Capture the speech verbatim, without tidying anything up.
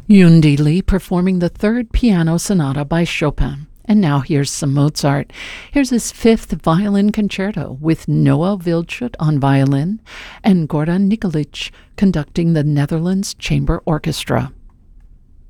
Yundi Lee performing the Third Piano Sonata by Chopin. And now here's some Mozart. Here's his Fifth Violin Concerto with Noah Wildschut on violin and Goran Nikolic conducting the Netherlands Chamber Orchestra.